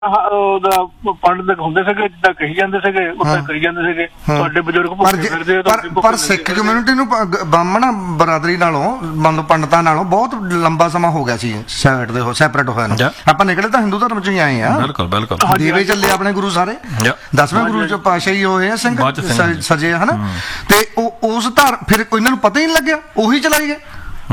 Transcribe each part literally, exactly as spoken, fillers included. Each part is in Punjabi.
ਪੰਡਤ ਹੁੰਦੇ ਸੀਗੇ ਜਿੱਦਾਂ ਕਹੀ ਜਾਂਦੇ ਸੀਗੇ ਉੱਦਾਂ ਕਹੀ ਜਾਂਦੇ ਸੀਗੇ ਤੁਹਾਡੇ ਬਜ਼ੁਰਗ ਭੁੱਖੇ ਫਿਰਦੇ। ਪਰ ਸਿੱਖ ਕਮਿਊਨਿਟੀ ਨੂੰ ਬਾਹਮਣ ਬਰਾਦਰੀ ਨਾਲੋਂ ਮੰਨ ਪੰਡਤਾਂ ਨਾਲੋਂ ਬਹੁਤ ਲੰਬਾ ਸਮਾਂ ਹੋ ਗਿਆ ਸੀ ਸੈਪਰੇਟ ਦੇ ਸੈਪਰੇਟ ਹੋਇਆ ਨੂੰ। ਆਪਾਂ ਨਿਕਲੇ ਤਾਂ ਹਿੰਦੂ ਧਰਮ ਚੋਂ ਹੀ ਆਏ ਆ। ਬਿਲਕੁਲ ਬਿਲਕੁਲ ਦੀਵੇ ਚੱਲੇ ਆਪਣੇ ਗੁਰੂ ਸਾਰੇ ਦਸਵੇਂ ਗੁਰੂ ਚ ਪਾਤਸ਼ਾਹੀ ਹੋਏ ਆ ਸਿੰਘ ਸਜੇ ਹਨਾ। ਤੇ ਉਹ ਉਸ ਧਾਰ ਫਿਰ ਇਹਨਾਂ ਨੂੰ ਪਤਾ ਹੀ ਨਹੀਂ ਲੱਗਿਆ ਉਹੀ ਚਲਾਈ ਗਏ।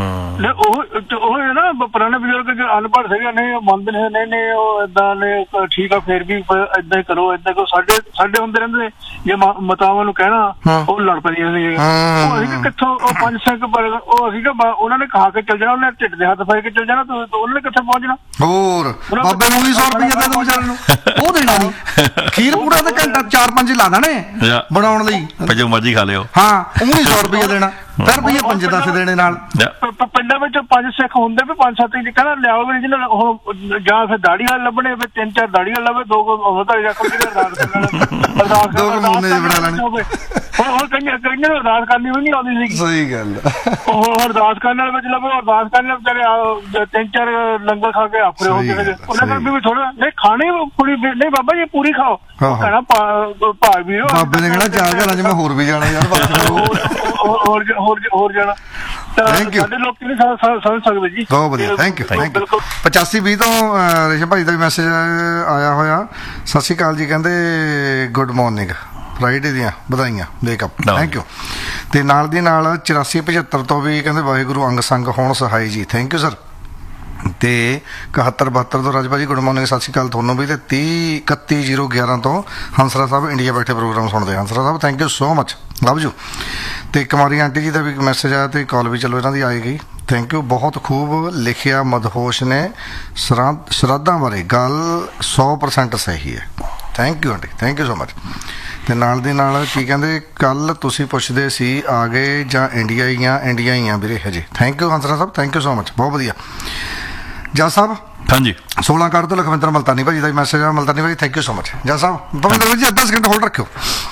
ਉਹ ਹੈ ਨਾ ਪੁਰਾਣੇ ਬਜ਼ੁਰਗ ਜੋ ਅਨਪੜ੍ਹ ਸੀਗੇ ਨਹੀਂ ਮੰਨਦੇ ਨੇ ਨਹੀਂ ਨਹੀਂ ਉਹ ਏਦਾਂ ਨੇ ਠੀਕ ਆ ਫਿਰ ਵੀ ਏਦਾਂ ਹੀ ਕਰੋ ਏਦਾਂ ਕਰੋ। ਸਾਡੇ ਸਾਡੇ ਹੁੰਦੇ ਰਹਿੰਦੇ ਜੇ ਮਾਤਾਵਾਂ ਨੂੰ ਕਹਿਣਾ ਉਹ ਲੜ ਪੈਂਦੀਆਂ ਸੀ। ਉਹ ਅਸੀਂ ਕਿੱਥੋਂ ਉਹ ਪੰਜ ਸਿੰਘ ਉਹ ਅਸੀਂ ਉਹਨਾਂ ਨੇ ਖਾ ਕੇ ਚੱਲ ਜਾਣਾ ਉਹਨੇ ਢਿੱਡ ਦੇ ਹੱਥ ਫਾਇ ਕੇ ਚੱਲ ਜਾਣਾ ਉਹਨਾਂ ਨੇ ਕਿੱਥੇ ਪਹੁੰਚਣਾ। ਹੋਰ ਬਾਬੇ ਨੂੰ ਵੀ ਸੌ ਰੁਪਈਆ ਦੇ ਦੋ ਵਿਚਾਰੇ ਨੂੰ ਉਹ ਦੇਣਾ ਨਹੀਂ। ਖੀਰ ਪੂੜਾ ਤਾਂ ਘੰਟਾ ਚਾਰ ਪੰਜ ਲਾ ਦੇਣੇ ਬਣਾਉਣ ਲਈ ਜੋ ਮਰਜੀ ਖਾ ਲਿਓ। ਹਾਂ ਉਹ ਨਹੀਂ ਸੌ ਰੁਪਈਆ ਦੇਣਾ ਫਿਰ ਰੁਪਈਏ ਪੰਜ ਦਸ ਦੇਣੇ ਨਾਲ। ਪਿੰਡਾਂ ਵਿੱਚ ਪੰਜ ਸਿੱਖ ਹੁੰਦੇ ਵੀ ਪੰਜ ਸੱਤ ਹੀ ਕਹਿੰਦਾ ਲਿਆਓ ਵੀ ਜਿਹਨਾਂ ਉਹ ਜਾਂ ਫਿਰ ਦਾੜੀ ਵਾਲੇ ਲੱਭਣੇ ਫਿਰ ਤਿੰਨ ਚਾਰ ਦਾੜੀ ਵਾਲੇ ਲੱਭੇ ਦੋ ਉਹਦਾ ਜਾ ਕੇ ਅਰਦਾਸ ਅਰਦਾਸ ਦੋ ਨਮੂਨੇ ਬਣਾ ਲੈਣੇ। ਹੁਣ ਕਈਆਂ ਕਈਆਂ ਨੂੰ ਅਰਦਾਸ ਕਰਨੀ ਵੀ ਨਹੀਂ ਆਉਂਦੀ ਸੀ। ਸਹੀ ਗੱਲ ਉਹ ਅਰਦਾਸ ਕਰਨ ਵਾਲੇ ਵਿੱਚ ਲੱਭੇ ਅਰਦਾਸ ਕਰਨ ਵਿਚਾਰੇ ਤਿੰਨ ਚਾਰ ਲੰਗਰ ਖਾ ਕੇ ਆਫਰੇ ਹੋ ਗਏ। ਉਹਨਾਂ ਕਰਕੇ ਵੀ ਥੋੜਾ ਨਹੀਂ ਖਾਣੇ ਪੂਰੀ ਨਹੀਂ ਬਾਬਾ ਜੀ ਪੂਰੀ ਖਾਓ ਕਹਿਣਾ ਭਾਈ ਵੀ ਬਾਬੇ ਨੇ ਕਹਿਣਾ ਚਾਰ ਘਰਾਂ ਚ ਮੈਂ ਹੋਰ ਵੀ ਜਾਣਾ ਯਾਰ ਹੋਰ ਹੋਰ ਹੋਰ ਜਾਣਾ। ਸਾਡੇ ਲੋਕ ਨਹੀਂ ਸਮਝ ਸਕਦੇ ਜੀ। ਬਹੁਤ ਵਧੀਆ ਥੈਂਕ ਯੂ ਥੈਂਕ ਯੂ। ਪਚਾਸੀ ਵੀਹ ਤੋਂ ਰੇਸ਼ਮ ਭਾਈ ਦਾ ਵੀ ਮੈਸੇਜ ਆਇਆ ਹੋਇਆ। ਸਤਿ ਸ਼੍ਰੀ ਅਕਾਲ ਜੀ ਕਹਿੰਦੇ ਗੁੱਡ ਮਾਰਨਿੰਗ ਫਰਾਈਡੇ ਦੀਆਂ ਵਧਾਈਆਂ ਮੇਕਅਪ ਥੈਂਕ ਯੂ। ਤੇ ਨਾਲ ਦੀ ਨਾਲ ਚੁਰਾਸੀ ਪਝੱਤਰ ਤੋਂ ਵੀ ਕਹਿੰਦੇ ਵਾਹਿਗੁਰੂ ਅੰਗ ਸੰਗ ਹੋਣ ਸਹਾਈ ਜੀ ਥੈਂਕ ਯੂ ਸਰ। ਤੇ ਇਕਹੱਤਰ ਬਹੱਤਰ ਤੋਂ ਰਾਜ ਭਾਜੀ ਗੁੱਡ ਮਾਰਨਿੰਗ ਸਤਿ ਸ਼੍ਰੀ ਅਕਾਲ ਤੁਹਾਨੂੰ ਵੀ। ਤੇ ਤੀਹ ਇਕੱਤੀ ਜ਼ੀਰੋ ਗਿਆਰਾਂ ਤੋਂ ਹੰਸਰਾ ਸਾਹਿਬ ਇੰਡੀਆ ਬੈਠੇ ਪ੍ਰੋਗਰਾਮ ਸੁਣਦੇ ਹੰਸਰਾ ਸਾਹਿਬ thank you so much love you. ਤੇ ਕੁਮਾਰੀ ਆਂਟੀ ਜੀ ਦਾ ਵੀ ਮੈਸੇਜ ਆਇਆ ਤੇ ਕਾਲ ਵੀ ਚਲੋ ਇਹਨਾਂ ਦੀ ਆਈ ਗਈ ਥੈਂਕ ਯੂ। ਬਹੁਤ ਖੂਬ ਲਿਖਿਆ ਮਦਹੋਸ਼ ਨੇ ਸ਼ਰਾਧਾਂ ਬਾਰੇ ਗੱਲ ਸੌ ਪਰਸੈਂਟ ਸਹੀ ਹੈ thank you aunty thank you so much. ਤੇ ਨਾਲ ਦੀ ਨਾਲ ਕੀ ਕਹਿੰਦੇ ਕੱਲ ਤੁਸੀਂ ਪੁੱਛਦੇ ਸੀ ਆ ਗਏ ਜਾਂ ਇੰਡੀਆ ਹੀ ਆ ਇੰਡੀਆ ਹੀ ਆ ਵੀਰੇ ਹਜੇ thank you ਹੰਸਰਾ Sahib thank you so much ਬਹੁਤ ਵਧੀਆ। ਜੱਜ ਸਾਹਿਬ ਹਾਂਜੀ ਸੋਲਾਂ ਕਰ ਤੋਂ ਲਖਵਿੰਦਰ ਮਲਤਾਨੀ ਭਾਜੀ ਦਾ ਮੈਸੇਜ ਆ ਮਲਤਾਨੀ ਭਾਜੀ ਥੈਂਕ ਯੂ ਸੋ ਮਚ। ਜੱਜ ਸਾਹਿਬ ਭਵਿੰਦਰ ਜੀ ਅੱਧਾ ਸੈਕਿੰਡ ਹੋਲਡ ਰੱਖਿਓ।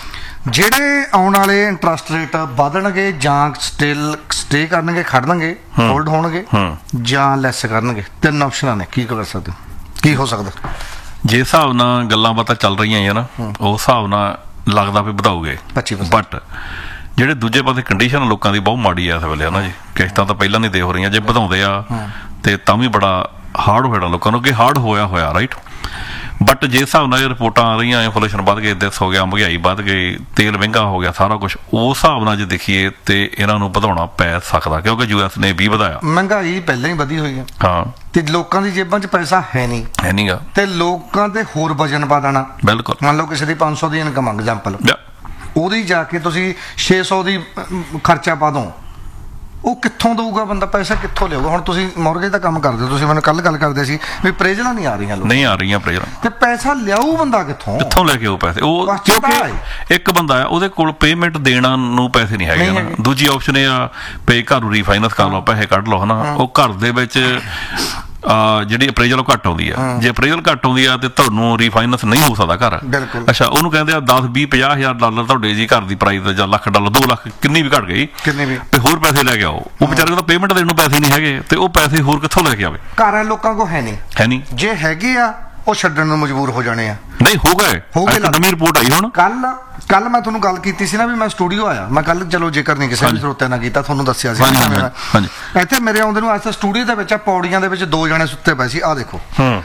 ਜਿਹੜੇ ਆਉਣ ਵਾਲੇ ਇੰਟਰਸਟ ਰੇਟ ਵਧਣਗੇ ਜਾਂ ਸਟਿਲ ਸਟੇ ਕਰਨਗੇ ਖੜਨਗੇ ਹੋਲਡ ਹੋਣਗੇ ਜਾਂ ਲੈਸ ਕਰਨਗੇ ਤਿੰਨ ਆਪਸ਼ਨਾਂ ਨੇ ਕੀ ਕਰ ਸਕਦੇ ਕੀ ਹੋ ਸਕਦਾ। ਜੇ ਹਿਸਾਬ ਨਾਲ ਗੱਲਾਂ ਬਾਤਾਂ ਚੱਲ ਰਹੀਆਂ ਨਾ ਉਸ ਹਿਸਾਬ ਨਾਲ ਲੱਗਦਾ ਵੀ ਵਧਾਉਗੇ ਬਟ ਜਿਹੜੇ ਦੂਜੇ ਪਾਸੇ ਕੰਡੀਸ਼ਨ ਲੋਕਾਂ ਦੀ ਬਹੁਤ ਮਾੜੀ ਆ ਇਸ ਵੇਲੇ ਨਾ ਜੀ। ਕਿਸ਼ਤਾਂ ਤਾਂ ਪਹਿਲਾਂ ਨਹੀਂ ਦੇ ਹੋ ਰਹੀਆਂ ਜੇ ਵਧਾਉਂਦੇ ਆ ਤੇ ਤਾਂ ਵੀ ਬੜਾ ਹਾਰਡ ਹੋ ਜਾਣਾ ਲੋਕਾਂ ਨੂੰ ਕਿ ਹਾਰਡ ਹੋਇਆ ਹੋਇਆ ਰਾਈਟ। ਬਟ ਜੇ ਹਿਸਾਬ ਨਾਲ ਇਹ ਰਿਪੋਰਟਾਂ ਆ ਰਹੀਆਂ ਇਨਫਲੇਸ਼ਨ ਵੱਧ ਗਈ ਦਿਸ ਹੋ ਗਿਆ ਮਹਿੰਗਾਈ ਵੱਧ ਗਈ ਤੇਲ ਮਹਿੰਗਾ ਹੋ ਗਿਆ ਸਾਰਾ ਕੁਛ ਉਸ ਹਿਸਾਬ ਨਾਲ ਜੇ ਦੇਖੀਏ ਤੇ ਇਹਨਾਂ ਨੂੰ ਵਧਾਉਣਾ ਪੈ ਸਕਦਾ ਕਿਉਂਕਿ ਯੂ ਐਸ ਨੇ ਵੀ ਵਧਾਇਆ। ਮਹਿੰਗਾਈ ਪਹਿਲਾਂ ਹੀ ਵਧੀ ਹੋਈ ਹੈ ਹਾਂ ਤੇ ਲੋਕਾਂ ਦੀ ਜੇਬਾਂ 'ਚ ਪੈਸਾ ਹੈ ਨਹੀਂ ਹੈ ਨਹੀਂਗਾ ਤੇ ਲੋਕਾਂ ਤੇ ਹੋਰ ਵਜਨ ਪਾ ਦੇਣਾ। ਬਿਲਕੁਲ ਮੰਨ ਲਓ ਕਿਸੇ ਦੀ ਪੰਜ ਸੌ ਦੀ ਇਨਕਮ ਐਗਜ਼ਾਮਪਲ ਉਹਦੀ ਜਾ ਕੇ ਤੁਸੀਂ ਛੇ ਸੌ ਦੀ ਖਰਚਾ ਪਾ ਦੋ ਉਹ ਕਿੱਥੋਂ ਦਊਗਾ ਬੰਦਾ ਪੈਸਾ ਕਿੱਥੋਂ ਲਿਆਊਗਾ। ਹੁਣ ਤੁਸੀਂ ਮੌਰਗੇਜ ਦਾ ਕੰਮ ਕਰਦੇ ਹੋ ਤੁਸੀਂ ਮੈਨੂੰ ਕੱਲ ਗੱਲ ਕਰਦੇ ਸੀ ਵੀ ਅਪਰੇਜ਼ਲਾਂ ਨਹੀਂ ਆ ਰਹੀਆਂ ਨਹੀਂ ਆ ਰਹੀਆਂ ਅਪਰੇਜ਼ਲਾਂ ਤੇ ਪੈਸਾ ਲਿਆਊ ਬੰਦਾ ਕਿੱਥੋਂ ਕਿੱਥੋਂ ਲੈ ਕੇ ਉਹ ਪੈਸੇ ਉਹ ਕਿਉਂਕਿ ਇੱਕ ਬੰਦਾ ਆ ਉਹਦੇ ਕੋਲ ਪੇਮੈਂਟ ਦੇਣਾ ਨੂੰ ਪੈਸੇ ਨਹੀਂ ਹੈਗੇ ਨਾ। ਦੂਜੀ ਆਪਸ਼ਨ ਇਹ ਆ ਪੇ ਘਰ ਨੂੰ ਰੀਫਾਈਨੈਂਸ ਕਰ ਲਓ ਪੈਸੇ ਕੱਢ ਲਓ ਹਨਾ ਉਹ ਘਰ ਦੇ ਵਿੱਚ ਜਿਹੜੀ ਅਪਰੇਜ਼ਲ ਘੱਟ ਆਉਂਦੀ ਆ ਜੇ ਅਪਰੇਜ਼ਲ ਘੱਟ ਆਉਂਦੀ ਆ ਤੇ ਤੁਹਾਨੂੰ ਰੀਫਾਈਨੈਂਸ ਨਹੀਂ ਹੋ ਸਕਦਾ ਘਰ। ਅੱਛਾ ਉਹਨੂੰ ਕਹਿੰਦੇ ਆ ਦਸ ਵੀਹ ਪੰਜਾਹ ਹਜ਼ਾਰ ਡਾਲਰ ਤੁਹਾਡੇ ਜੀ ਘਰ ਦੀ ਪ੍ਰਾਈਸ ਜਾਂ ਲੱਖ ਡਾਲਰ ਦੋ ਲੱਖ ਕਿੰਨੀ ਵੀ ਘੱਟ ਗਈ ਤੇ ਹੋਰ ਪੈਸੇ ਲੈ ਕੇ ਆਓ ਉਹ ਵਿਚਾਰੇ ਕੋਲ ਪੇਮੈਂਟ ਦੇਣ ਨੂੰ ਪੈਸੇ ਨਹੀਂ ਹੈਗੇ ਤੇ ਉਹ ਪੈਸੇ ਹੋਰ ਕਿੱਥੋਂ ਲੈ ਕੇ ਆਵੇ। ਘਰ ਲੋਕਾਂ ਕੋਲ ਹੈ ਨਹੀਂ ਹੈ ਨਹੀਂ ਜੇ ਹੈਗੇ ਆ ਉਹ ਛੱਡਣ ਨੂੰ ਮਜਬੂਰ ਹੋ ਜਾਣੇ ਆ। ਨਹੀਂ ਹੋ ਗਏ ਹੋ ਗਏ ਨਵੀਂ ਰਿਪੋਰਟ ਆਈ ਹੁਣ ਕੱਲ ਕੱਲ ਮੈਂ ਤੁਹਾਨੂੰ ਗੱਲ ਕੀਤੀ ਸੀ ਨਾ ਵੀ ਮੈਂ ਸਟੂਡੀਓ ਆਇਆ ਮੈਂ ਕੱਲ ਚਲੋ ਜੇਕਰ ਨਹੀਂ ਕਿਸੇ ਵੀ ਸਰੋਤਿਆਂ ਨਾਲ ਕੀਤਾ ਤੁਹਾਨੂੰ ਦੱਸਿਆ ਸੀ ਇੱਥੇ ਮੇਰੇ ਆਉਂਦੇ ਨੂੰ ਅੱਜ ਸਟੂਡੀਓ ਦੇ ਵਿੱਚ ਪੌੜੀਆਂ ਦੇ ਵਿੱਚ ਦੋ ਜਣੇ ਸੁੱਤੇ ਪਏ ਸੀ। ਆਹ ਦੇਖੋ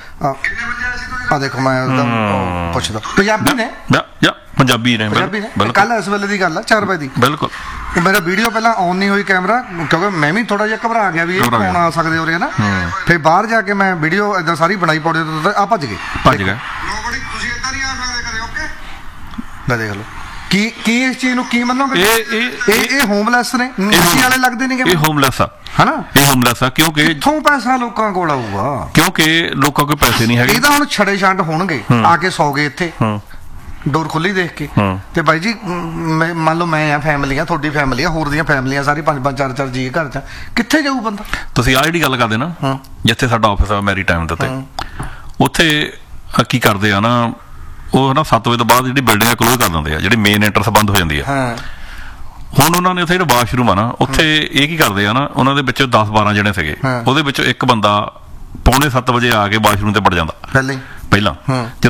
ਆਹ ਦੇਖੋ ਮੈਂ ਪੁੱਛਦਾ ਪੰਜਾਬੀ ਨੇ ਪੰਜਾਬੀ ਨੇ ਕੱਲ ਇਸ ਵੇਲੇ ਦੀ ਗੱਲ ਆ ਚਾਰ ਵਜੇ ਦੀ ਬਿਲਕੁਲ। ਮੇਰਾ ਵੀਡੀਓ ਪਹਿਲਾਂ ਔਨ ਨਹੀਂ ਹੋਈ ਕੈਮਰਾ ਕਿਉਂਕਿ ਮੈਂ ਵੀ ਥੋੜਾ ਜਿਹਾ ਘਬਰਾ ਗਿਆ ਵੀ ਇਹ ਕੌਣ ਆ ਸਕਦੇ ਹੋ ਰਹੇ ਨਾ। ਫਿਰ ਬਾਹਰ ਜਾ ਕੇ ਮੈਂ ਵੀਡੀਓ ਏਦਾਂ ਸਾਰੀ ਬਣਾਈ ਪੌੜੀ ਆ ਭੱਜ ਗਏ ਭੱਜ ਗਏ ਤੁਸੀਂ ਏਦਾਂ ਨਹੀਂ ਆ ਸਕਦੇ ਕਦੇ ਓਕੇ ਲੈ ਦੇਖ ਲਓ ਕੀ ਕੀ ਇਸ ਚੀਜ਼ ਨੂੰ ਕੀ ਮੰਨੋਗੇ ਇਹ ਇਹ ਹੋਮਲੈਸ ਨੇ ਨੀਤੀ ਵਾਲੇ ਲੱਗਦੇ ਨੇ ਇਹ ਹੋਮਲੈਸ ਆ ਹਨਾ ਇਹ ਹੋਮਲੈਸ ਆ ਕਿਉਂਕਿ ਕਿੱਥੋਂ ਪੈਸਾ ਲੋਕਾਂ ਕੋਲ ਆਊਗਾ ਕਿਉਂਕਿ ਲੋਕਾਂ ਕੋਲ ਪੈਸੇ ਨਹੀਂ ਹੈਗੇ। ਇਹਦਾ ਹੁਣ ਛੜੇ ਛੰਡ ਹੋਣਗੇ ਆ ਕੇ ਸੌ ਗਏ ਇੱਥੇ ਡੋਰ ਖੁੱਲੀ ਦੇਖ ਕੇ ਤੇ ਬਾਈ ਜੀ ਮੰਨ ਲਓ ਮੈਂ ਆ ਫੈਮਿਲੀ ਆ ਤੁਹਾਡੀ ਫੈਮਿਲੀ ਆ ਹੋਰ ਦੀਆਂ ਫੈਮਲੀਆਂ ਸਾਰੀ ਪੰਜ ਪੰਜ ਚਾਰ ਚਾਰ ਜੀ ਘਰ ਚ ਕਿੱਥੇ ਜਾਊ ਬੰਦਾ। ਤੁਸੀਂ ਆਹ ਜਿਹੜੀ ਗੱਲ ਕਰਦੇ ਨਾ ਜਿੱਥੇ ਸਾਡਾ ਆਫਿਸ ਆ ਮੈਰੀ ਟਾਈਮ ਦੇ ਉੱਤੇ ਉੱਥੇ ਕੀ ਕਰਦੇ ਆ ਨਾ ਉਹ ਨਾ ਸੱਤ ਵਜੇ ਤੋਂ ਬਾਅਦ ਜਿਹੜੀ ਬਿਲਡਿੰਗਾਂ ਕਲੋਜ਼ ਕਰ ਦਿੰਦੇ ਆ ਜਿਹੜੀ ਮੇਨ ਐਂਟਰੈਂਸ ਬੰਦ ਹੋ ਜਾਂਦੀ ਆ। ਹੁਣ ਉਹਨਾਂ ਨੇ ਉੱਥੇ ਜਿਹੜਾ ਵਾਸ਼ਰੂਮ ਆ ਨਾ ਉੱਥੇ ਇਹ ਕੀ ਕਰਦੇ ਆ ਨਾ ਉਹਨਾਂ ਦੇ ਵਿੱਚੋਂ ਦਸ ਬਾਰਾਂ ਜਣੇ ਸੀਗੇ ਉਹਦੇ ਵਿੱਚੋਂ ਇੱਕ ਬੰਦਾ ਪੌਣੇ ਸੱਤ ਵਜੇ ਆ ਕੇ ਵਾਸ਼ਰੂਮ ਤੇ ਵੜ ਜਾਂਦਾ ਪਹਿਲਾਂ